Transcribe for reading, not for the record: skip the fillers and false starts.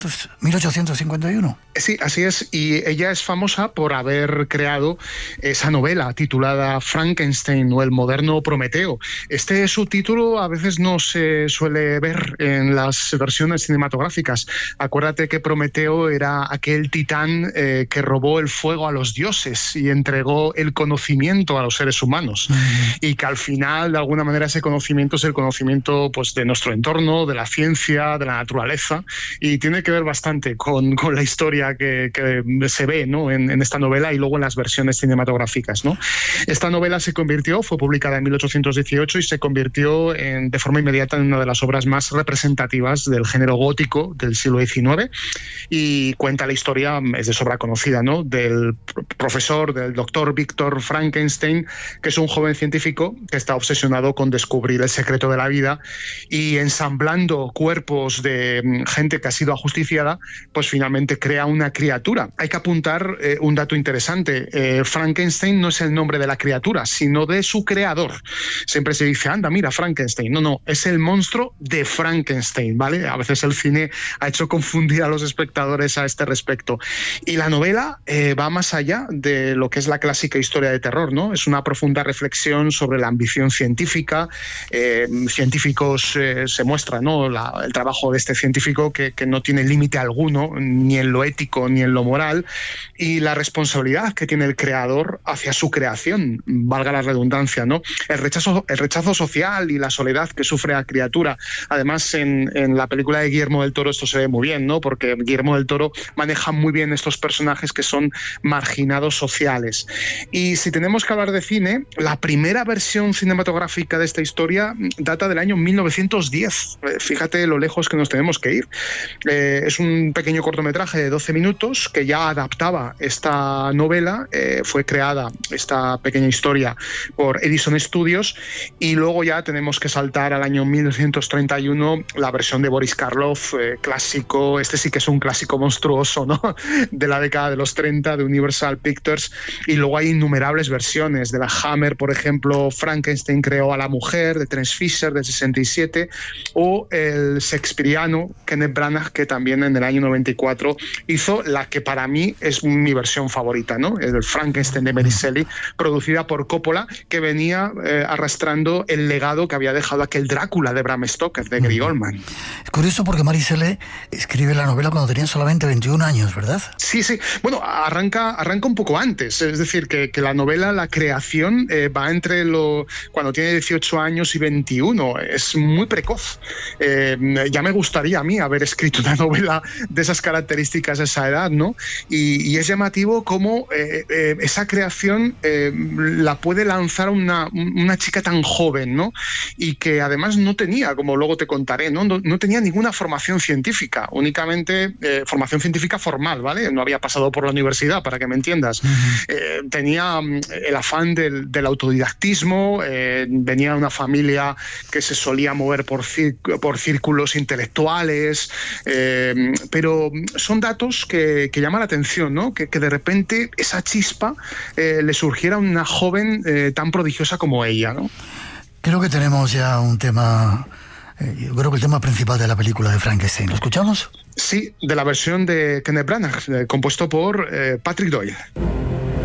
1851. Sí, así es. Y ella es famosa por haber creado esa novela titulada Frankenstein o el moderno Prometeo. Este subtítulo a veces no se suele ver en las versiones cinematográficas. Acuérdate que Prometeo era aquel titán que robó el fuego a los dioses y entregó el conocimiento a los seres humanos. Y que al final, de alguna manera, ese conocimiento es el conocimiento, pues, de nuestro entorno, de la ciencia, de la naturaleza, y tiene que ver bastante con la historia que se ve, ¿no?, en esta novela y luego en las versiones cinematográficas, ¿no? Esta novela fue publicada en 1818 y se convirtió de forma inmediata en una de las obras más representativas del género gótico del siglo XIX, y cuenta la historia, es de sobra conocida, ¿no?, del doctor Víctor Frankenstein, que es un joven científico que está obsesionado con descubrir el secreto de la vida, y ensamblando cuerpos de gente que ha sido ajusticiada, pues finalmente crea una criatura. Hay que apuntar un dato interesante. Frankenstein no es el nombre de la criatura, sino de su creador. Siempre se dice, anda, mira, Frankenstein. No, es el monstruo de Frankenstein, ¿vale? A veces el cine ha hecho confundir a los espectadores a este respecto. Y la novela va más allá de lo que es la clásica historia de terror, ¿no? Es una profunda reflexión sobre la ambición científica. Científicos se muestra, ¿no?, el trabajo de este científico que no tiene límite alguno, ni en lo ético ni en lo moral, y la responsabilidad que tiene el creador hacia su creación, valga la redundancia, ¿no? El rechazo social y la soledad que sufre la criatura. Además, en la película de Guillermo del Toro esto se ve muy bien, ¿no?, porque Guillermo del Toro maneja muy bien estos personajes que son marginados sociales. Y si tenemos que hablar de cine, la primera versión cinematográfica de esta historia data del año 1910. Fíjate lo lejos que nos tenemos que ir. Es un pequeño cortometraje de 12 minutos que ya adaptaba esta novela. Fue creada esta pequeña historia por Edison Studios, y luego ya tenemos que saltar al año 1931, la versión de Boris Karloff, clásico. Este sí que es un clásico monstruoso, ¿no?, de la década de los 30 de Universal Pictures. Y luego hay innumerables versiones de la Hammer, por ejemplo, Frankenstein creó a la mujer, de Terence Fisher, del 67, o el shakespeariano Kenneth Branagh, que también en el año 94 hizo la que para mí es mi versión favorita, ¿no?, el Frankenstein de Mary Shelley, producida por Coppola, que venía arrastrando el legado que había dejado aquel Drácula de Bram Stoker, de Gary Oldman. Es curioso porque Mary Shelley escribe la novela cuando tenía solamente 21 años, ¿verdad? Sí. Bueno, arranca un poco antes, es decir, que la novela, la creación, va entre cuando tiene 18 años y 21, es muy precoz. Ya me gustaría a mí haber escrito una novela de esas características a esa edad, ¿no? Y es llamativo cómo esa creación la puede lanzar una chica tan joven, ¿no? Y que además no tenía, como luego te contaré, no tenía ninguna formación científica, únicamente formación científica formal, ¿vale? No había pasado por la universidad, para que me entiendas. Tenía el afán del autodidactismo, venía de una familia que se solía mover por círculos intelectuales, pero son datos que llaman la atención, ¿no? Que de repente esa chispa le surgiera a una joven tan prodigiosa como ella, ¿no? Creo que tenemos ya un tema, yo creo que el tema principal de la película de Frankenstein. ¿Lo escuchamos? Sí, de la versión de Kenneth Branagh, compuesto por Patrick Doyle.